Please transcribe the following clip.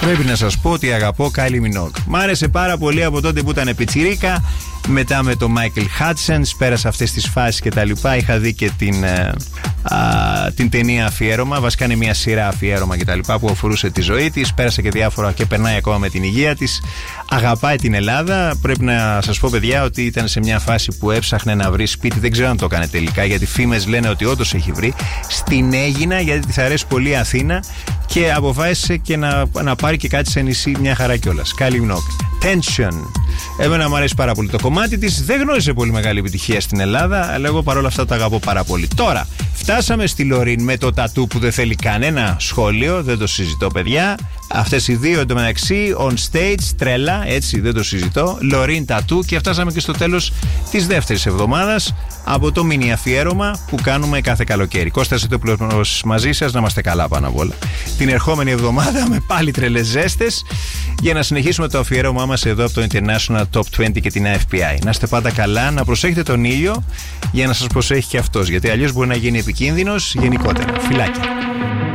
Πρέπει να σας πω ότι αγαπώ Kylie Minogue. Μ' άρεσε πάρα πολύ από τότε που ήταν πιτσιρίκα. Μετά με το Michael Hudson πέρασα αυτές τις φάσεις και τα λοιπά. Είχα δει και την ταινία αφιέρωμα. Βασικά είναι μια σειρά αφιέρωμα και τα λοιπά που αφορούσε τη ζωή της. Πέρασα και διάφορα και περνάει ακόμα με την υγεία της. Αγαπάει την Ελλάδα. Πρέπει να σας πω, παιδιά, ότι ήταν σε μια φάση που έψαχνε να βρει σπίτι. Δεν ξέρω αν το έκανε τελικά, γιατί φήμες λένε ότι όντως έχει βρει. Στην Αίγινα, γιατί της αρέσει πολύ η Αθήνα. Και αποφάσισε και να πάρει και κάτι σε νησί, μια χαρά κιόλας. Kylie Minogue. Tension. Εμένα μου αρέσει πάρα πολύ το κομμάτι της. Δεν γνώρισε πολύ μεγάλη επιτυχία στην Ελλάδα, αλλά εγώ παρόλα αυτά το αγαπώ πάρα πολύ. Τώρα, φτάσαμε στη Λωρίν με το τατού που δεν θέλει κανένα σχόλιο. Δεν το συζητώ, παιδιά. Αυτές οι δύο εντωμεταξύ on stage, τρέλα, έτσι, δεν το συζητώ. Λωρίν τατού, και φτάσαμε και στο τέλος της δεύτερης εβδομάδας από το μίνι αφιέρωμα που κάνουμε κάθε καλοκαίρι. Κώστας Σιτόπουλος μαζί σας, να είμαστε καλά πάνω απ' όλα. Την ερχόμενη εβδομάδα με πάλι τρελές ζέστες για να συνεχίσουμε το αφιέρωμά μας εδώ από το International Top 20 και την AFPI. Να είστε πάντα καλά, να προσέχετε τον ήλιο για να σας προσέχει και αυτός, γιατί αλλιώς μπορεί να γίνει επικίνδυνος γενικότερα. Φιλάκια.